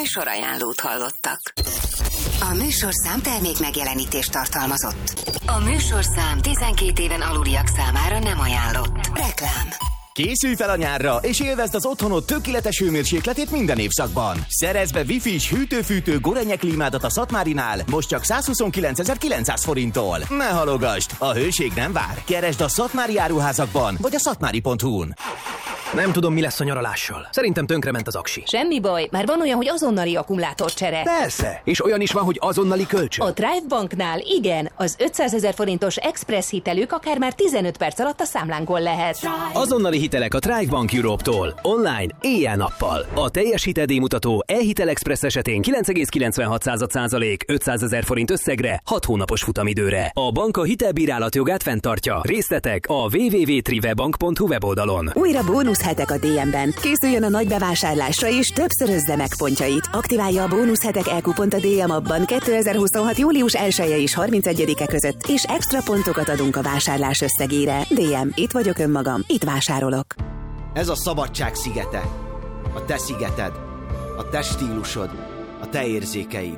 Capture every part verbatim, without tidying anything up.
Műsorajánlót hallottak. A műsorszám termék megjelenítést tartalmazott. A műsorszám tizenkét éven aluliak számára nem ajánlott. Reklám. Készülj fel a nyárra, és élvezd az otthonod tökéletes hőmérsékletét minden évszakban. Szerezd be Wi-Fi-s hűtő-fűtő Gorenyek klímádat a Szatmárinál, most csak százhuszonkilencezer-kilencszáz forinttól. Ne halogasd, a hőség nem vár. Keresd a szatmári áruházakban, vagy a szatmári pont hu-n. Nem tudom, mi lesz a nyaralással. Szerintem tönkrement az aksi. Semmi baj, már van olyan, hogy azonnali akkumulátorcsere. Persze, és olyan is van, hogy azonnali kölcsön. A Thrive Banknál igen, az ötszázezer forintos express hitelük akár már tizenöt perc alatt a számlánkon lehet. Azonnali hitelek a Thrive Bank Europe-tól. Online, éjjel-nappal. A teljes hiteldíjmutató e-hitel express esetén kilenc egész kilencvenhat százalék ötszázezer forint összegre, hat hónapos futamidőre. A bank a hitelbírálat jogát fenntartja. Részletek a double-u double-u double-u pont trivebank pont hu weboldalon. Újra bónuszhetek a dé em-ben. Készüljön a nagy bevásárlásra és többszörözze meg pontjait. Aktiválja a bónuszhetek e-kupont a dé em abban kétezer-huszonhat július elseje és harmincegyedike között, és extra pontokat adunk a vásárlás összegére. dé em, itt vagyok önmagam, itt vásárolok. Ez a szabadság szigete. A te szigeted. A te stílusod. A te érzékeid.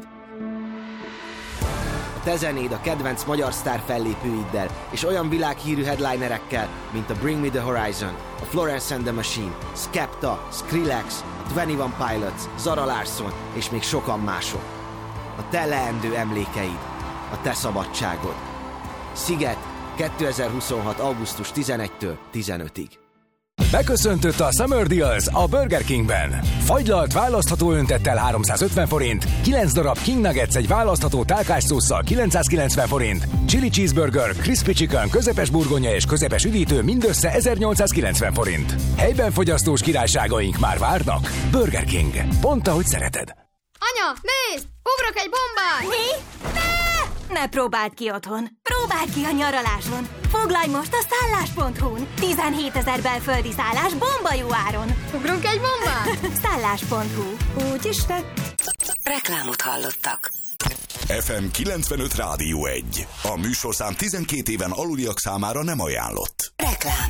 A te zenéd a kedvenc magyar sztár fellépőiddel, és olyan világhírű headlinerekkel, mint a Bring Me The Horizon, a Florence and the Machine, Skepta, Skrillex, a Twenty One Pilots, Zara Larsson és még sokan mások. A te leendő emlékeid. A te szabadságod. Sziget kétezer-huszonhat. augusztus tizenegyedikétől tizenötödikéig. Beköszöntött a Summer Deals a Burger Kingben. Fagylalt választható öntettel háromszázötven forint, kilenc darab King Nuggets egy választható tálkásszósszal kilencszázkilencven forint, Chili Cheeseburger, Crispy Chicken, közepes burgonya és közepes üdítő mindössze ezernyolcszázkilencven forint. Helyben fogyasztós királyságaink már várnak. Burger King. Pont ahogy szereted. Anya, nézd! Ugrok egy bombát! Mi? Ne! Ne próbáld ki otthon. Próbáld ki a nyaraláson. Foglalj most a szállás pont hu-n. tizenhétezer belföldi szállás bomba jó áron. Ugrunk egy bombát? szállás pont hu. Úgyis tett. Reklámot hallottak. ef em kilencvenöt Rádió egy. A műsorszám tizenkét éven aluliak számára nem ajánlott. Reklám.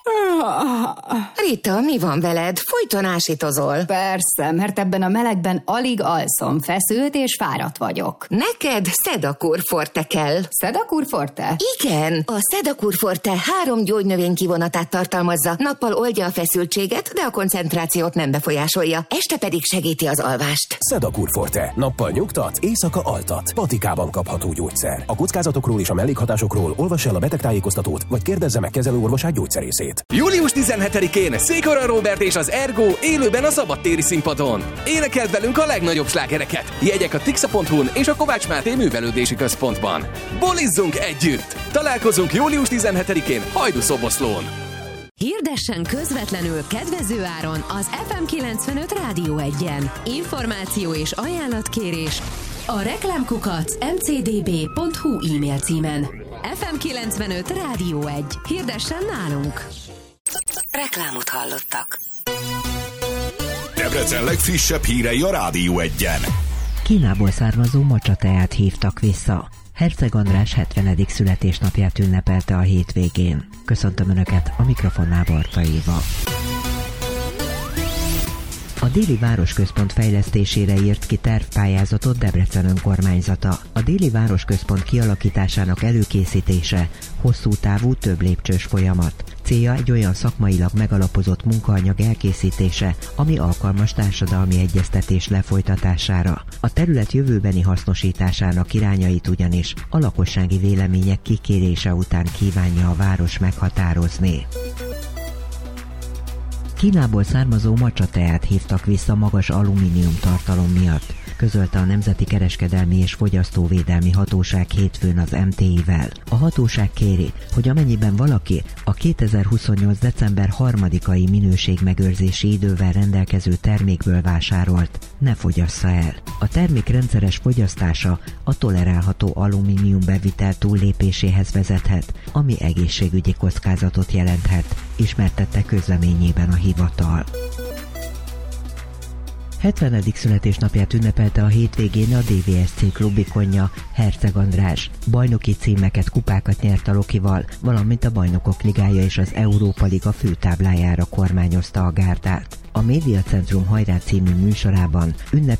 Rita, mi van veled? Folyton ásítozol. Persze, mert ebben a melegben alig alszom, feszült és fáradt vagyok. Neked Sedakur Forte kell. Sedakur Forte? Igen, a Sedakur Forte három gyógynövény kivonatát tartalmazza. Nappal oldja a feszültséget, de a koncentrációt nem befolyásolja. Este pedig segíti az alvást. Sedakur Forte. Nappal nyugtat, éjszaka altat. Patikában kapható gyógyszer. A kockázatokról és a mellékhatásokról olvass el a betegtájékoztatót, vagy kérdezze meg kezelőorvosát gyógyszerészét. július tizenhetedikén Székora Róbert és az Ergo élőben a szabadtéri színpadon. Énekeld velünk a legnagyobb slágereket. Jegyek a tixa pont hu-n és a Kovács Máté művelődési központban. Bolizzunk együtt! Találkozunk július tizenhetedikén Hajdú-Szoboszlón. Hirdessen közvetlenül kedvező áron az ef em kilencvenöt Rádió egyen. Információ és ajánlatkérés a reklámkukac em cé dé bé pont hu e-mail címen. ef em kilencvenöt Rádió egy. Hirdessen nálunk! Reklámot hallottak. Debrecen legfrissebb hírei a Rádió egyen. Kínából származó macsateát hívtak vissza. Herceg András hetvenedik születésnapját ünnepelte a hétvégén. Köszöntöm Önöket, a mikrofonnál Barta Éva. A Déli Városközpont fejlesztésére írt ki tervpályázatot Debrecen önkormányzata. A Déli Városközpont kialakításának előkészítése hosszú távú, több lépcsős folyamat. Célja egy olyan szakmailag megalapozott munkaanyag elkészítése, ami alkalmas társadalmi egyeztetés lefolytatására. A terület jövőbeni hasznosításának irányait ugyanis a lakossági vélemények kikérése után kívánja a város meghatározni. Kínából származó macsateát hívtak vissza magas alumínium tartalom miatt, közölte a Nemzeti Kereskedelmi és Fogyasztóvédelmi Hatóság hétfőn az em té i-vel. A hatóság kéri, hogy amennyiben valaki a kétezer-huszonnyolc december harmadikai minőségmegőrzési idővel rendelkező termékből vásárolt, ne fogyassza el. A termék rendszeres fogyasztása a tolerálható alumínium bevitel túllépéséhez vezethet, ami egészségügyi kockázatot jelenthet, ismertette közleményében a hivatal. hetvenedik születésnapját ünnepelte a hétvégén a dé vé es cé klubikonja, Herceg András. Bajnoki címeket, kupákat nyert a Lokival, valamint a Bajnokok Ligája és az Európa Liga főtáblájára kormányozta a gárdát. A Médiacentrum Hajrá című műsorában ünnep